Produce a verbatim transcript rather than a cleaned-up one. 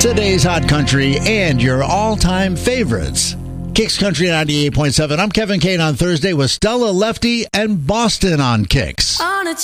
Today's Hot Country and your all-time favorites. Kicks Country ninety-eight point seven. I'm Kevin Kane on Thursday with Stella Lefty and Boston on Kicks. On a